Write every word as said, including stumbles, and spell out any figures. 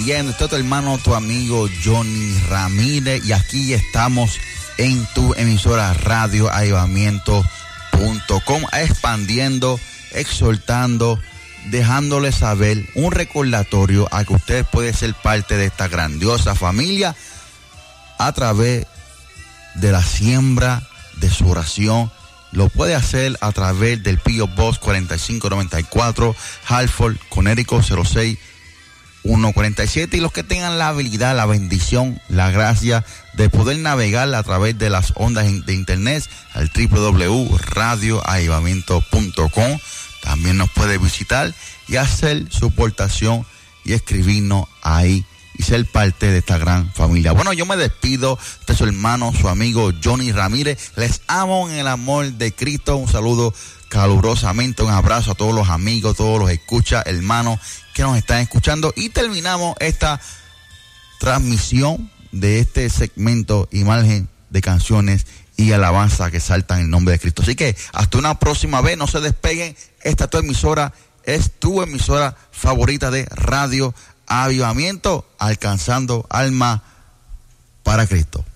expandiendo. Este es tu hermano, tu amigo Johnny Ramírez, y aquí estamos en tu emisora Radio Avivamiento punto com, expandiendo, exhortando, dejándole saber un recordatorio a que usted puede ser parte de esta grandiosa familia a través de la siembra de su oración. Lo puede hacer a través del P O Box cuarenta y cinco noventa y cuatro, Hartford, Connecticut cero seis uno cuarenta y siete, y los que tengan la habilidad, la bendición, la gracia de poder navegar a través de las ondas de internet al doble u doble u doble u punto radio avivamiento punto com, también nos puede visitar y hacer su aportación y escribirnos ahí y ser parte de esta gran familia. Bueno, yo me despido de su hermano, su amigo Johnny Ramírez. Les amo en el amor de Cristo. Un saludo calurosamente, un abrazo a todos los amigos, todos los escuchas, hermanos que nos están escuchando, y terminamos esta transmisión de este segmento Imagen de Canciones y Alabanza que saltan en el nombre de Cristo. Así que hasta una próxima vez, no se despeguen. Esta tu emisora es tu emisora favorita de Radio Avivamiento, alcanzando alma para Cristo.